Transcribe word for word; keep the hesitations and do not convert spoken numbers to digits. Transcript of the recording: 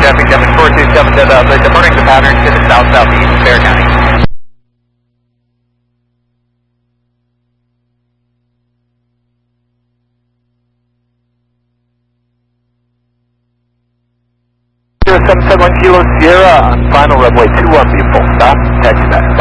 traffic, Devon four two seven, uh, the departing the pattern to the south-southeast, Bear County. zero seven seven one Kilo Sierra on final runway two one, be full stop, taxi back.